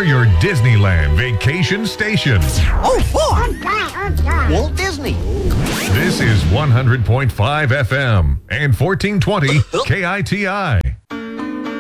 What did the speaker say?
your Disneyland vacation station. Oh, boy! Walt Disney. This is 100.5 FM and 1420 KITI.